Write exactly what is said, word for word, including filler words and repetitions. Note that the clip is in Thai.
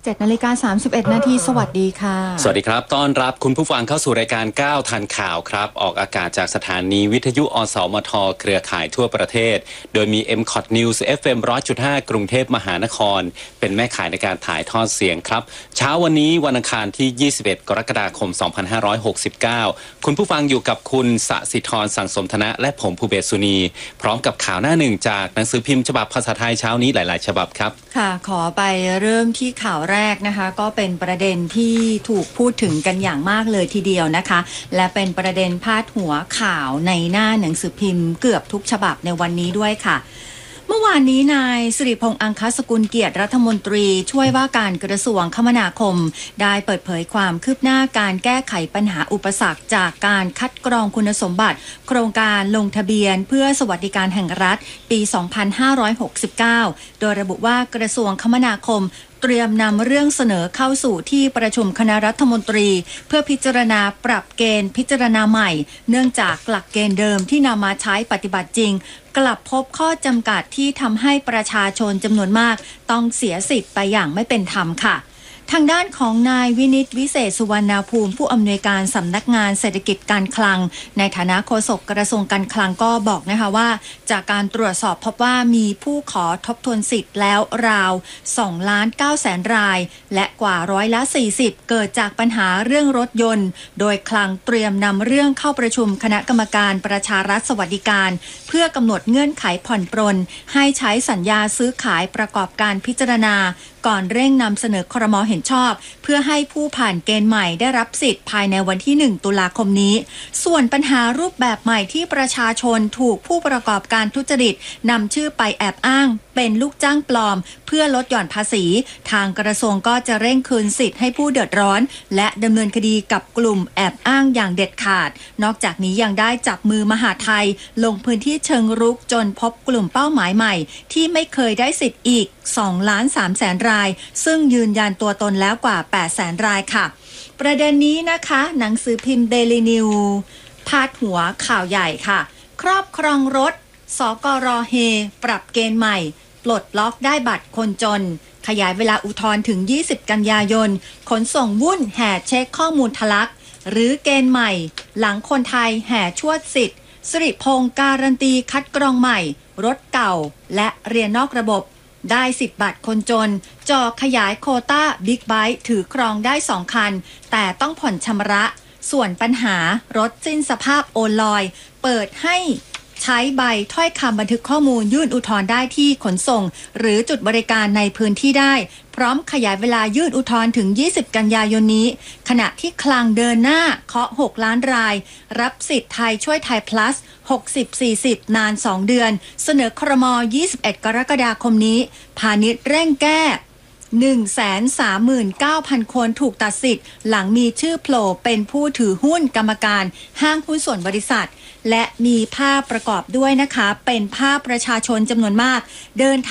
เจ็ดนาฬิกาสามสิบเอ็ดนาทีสวัสดีค่ะสวัสดีครับต้อนรับคุณผู้ฟังเข้าสู่รายการก้าวทันข่าวครับออกอากาศจากสถานีวิทยุอสมทเครือข่ายทั่วประเทศโดยมี เอ็ม คอท News เอฟ เอ็ม หนึ่งร้อยจุดห้า กรุงเทพมหานครเป็นแม่ข่ายในการถ่ายทอดเสียงครับเช้าวันนี้วันอังคารที่ยี่สิบเอ็ดกรกฎาคมสองพันห้าร้อยหกสิบเก้าคุณผู้ฟังอยู่กับคุณสศิธรสังสมธนะและผมภูเบศสุนีพร้อมกับข่าวหน้าหนึ่งจากหนังสือพิมพ์ฉบับภาษาไทยเช้านี้หลายๆฉบับครับค่ะขอไปเริ่มที่ข่าวแรกนะคะก็เป็นประเด็นที่ถูกพูดถึงกันอย่างมากเลยทีเดียวนะคะและเป็นประเด็นพาดหัวข่าวในหน้าหนังสือพิมพ์เกือบทุกฉบับในวันนี้ด้วยค่ะเมื่อวานนี้นายสิริพงษ์อังคสกุลเกียรติรัฐมนตรีช่วยว่าการกระทรวงคมนาคมได้เปิดเผยความคืบหน้าการแก้ไขปัญหาอุปสรรคจากการคัดกรองคุณสมบัติโครงการลงทะเบียนเพื่อสวัสดิการแห่งรัฐปี สองพันห้าร้อยหกสิบเก้า โดยระบุว่ากระทรวงคมนาคมเตรียมนำเรื่องเสนอเข้าสู่ที่ประชุมคณะรัฐมนตรีเพื่อพิจารณาปรับเกณฑ์พิจารณาใหม่เนื่องจากหลักเกณฑ์เดิมที่นำมาใช้ปฏิบัติจริงกลับพบข้อจำกัดที่ทำให้ประชาชนจำนวนมากต้องเสียสิทธิ์ไปอย่างไม่เป็นธรรมค่ะทางด้านของนายวินิตวิเศษสุวรรณภูมิผู้อำนวยการสำนักงานเศรษฐกิจการคลังในฐานะโฆษกกระทรวงการคลังก็บอกนะคะว่าจากการตรวจสอบพบว่ามีผู้ขอทบทวนสิทธิ์แล้วราวสองล้านเก้าแสนรายและกว่าร้อยละสี่สิบเกิดจากปัญหาเรื่องรถยนต์โดยคลังเตรียมนำเรื่องเข้าประชุมคณะกรรมการประชารัฐสวัสดิการเพื่อกำหนดเงื่อนไขผ่อนปรนให้ใช้สัญญาซื้อขายประกอบการพิจารณาก่อนเร่งนำเสนอครม.เห็นชอบเพื่อให้ผู้ผ่านเกณฑ์ใหม่ได้รับสิทธิ์ภายในวันที่หนึ่งตุลาคมนี้ส่วนปัญหารูปแบบใหม่ที่ประชาชนถูกผู้ประกอบการทุจริตนำชื่อไปแอบอ้างเป็นลูกจ้างปลอมเพื่อลดหย่อนภาษีทางกระทรวงก็จะเร่งคืนสิทธิ์ให้ผู้เดือดร้อนและดำเนินคดีกับกลุ่มแอบอ้างอย่างเด็ดขาดนอกจากนี้ยังได้จับมือมหาดไทยลงพื้นที่เชิงรุกจนพบกลุ่มเป้าหมายใหม่ที่ไม่เคยได้สิทธิ์อีกสองล้านสามแสนรายซึ่งยืนยันตัวตนแล้วกว่าแปดแสนรายค่ะประเด็นนี้นะคะหนังสือพิมพ์ Daily News พาดหัวข่าวใหญ่ค่ะครอบครองรถสกร.เฮปรับเกณฑ์ใหม่ปลดล็อกได้บัตรคนจนขยายเวลาอุทธรณ์ถึงยี่สิบกันยายนขนส่งวุ่นแห่เช็คข้อมูลทะลักหรือเกณฑ์ใหม่หลังคนไทยแห่ชวดสิทธิ์สิริพงษ์การันตีคัดกรองใหม่รถเก่าและเรียนนอกระบบได้สิทธิ์บัตรคนจนจอขยายโควต้าบิ๊กไบค์ถือครองได้สองคันแต่ต้องผ่อนชำระส่วนปัญหารถสิ้นสภาพโอนลอยเปิดให้ใช้ใบถ้อยคำบันทึกข้อมูลยื่นอุทธรณ์ได้ที่ขนส่งหรือจุดบริการในพื้นที่ได้พร้อมขยายเวลายื่นอุทธรณ์ถึงยี่สิบกันยายนนี้ขณะที่คลังเดินหน้าเคาะหกล้านรายรับสิทธิ์ไทยช่วยไทย plus หกสิบ สี่สิบนานสองเดือนเสนอครม. ยี่สิบเอ็ดกรกฎาคมนี้พาณิชย์เร่งแก้ หนึ่งแสนสามหมื่นเก้าพัน คนถูกตัดสิทธิ์หลังมีชื่อโผล่เป็นผู้ถือหุ้นกรรมการห้างหุ้นส่วนบริษัทและมีภาพประกอบด้วยนะคะเป็นภาพประชาชนจำนวนมากเดิน